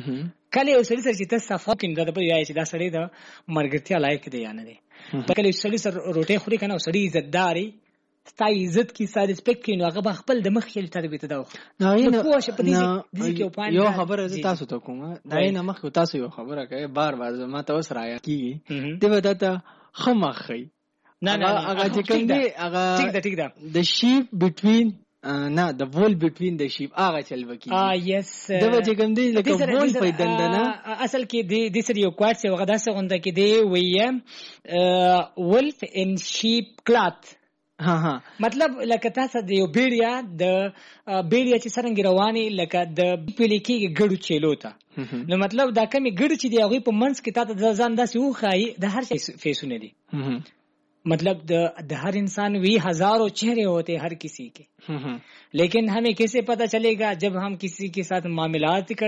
کله یو سړي سره چې ته صفا کیند د په یای چې دا سړی د مرګرتیا لایق دی یا نه دی کله یو سړي سره روټي خوري کنه سړی عزتداري ستا عزت کی ستا ریسپیکټ کینو هغه خپل د مخ خل تربیت دا نه پوه شه په دې کې یو خبره تاسو ته کوم دا نه مخ تاسو یو خبره کوي بار ما ته اوس رایا کیږي دی ودا ته خمخي نه هغه چې کوم دی هغه ټیک ده د شیپ بټوین نه د وول بټوین د شیپ هغه چل وکي یس د وجه کوم دی لکه وول په دندنه اصل کې د سری یو کوارټ څه وغدا څه غونډه کې دی ویه ولف ان شیپ کلات ها مطلب لکه تاسو د یو بیړیا چې څنګه رواني لکه د پلیکي ګړو چلو ته نو مطلب دا کمی ګړ چې دی هغه په منځ کې تاسو ځان داسې وخای د هر شي فیسونه دي मतलब हर इंसान भी हजारों चेहरे होते हर किसी के लेकिन हमें कैसे पता चलेगा जब हम किसी के साथ मामलात